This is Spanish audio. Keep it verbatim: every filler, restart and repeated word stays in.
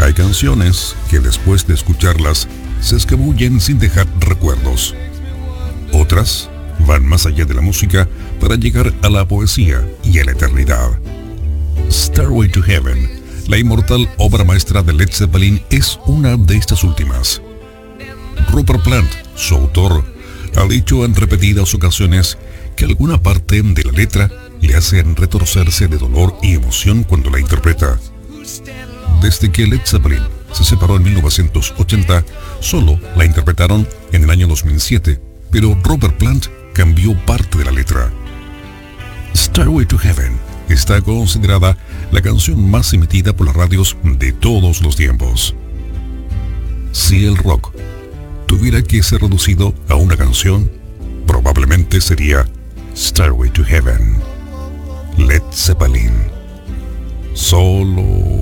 Hay canciones que después de escucharlas se escabullen sin dejar recuerdos. Otras van más allá de la música para llegar a la poesía y a la eternidad. Stairway to Heaven, la inmortal obra maestra de Led Zeppelin, es una de estas últimas. Robert Plant, su autor, ha dicho en repetidas ocasiones que alguna parte de la letra le hacen retorcerse de dolor y emoción cuando la interpreta. Desde que Led Zeppelin se separó en mil novecientos ochenta, solo la interpretaron en el año dos mil siete, pero Robert Plant cambió parte de la letra. Stairway to Heaven está considerada la canción más emitida por las radios de todos los tiempos. Si el rock tuviera que ser reducido a una canción, probablemente sería Stairway to Heaven, Led Zeppelin. Solo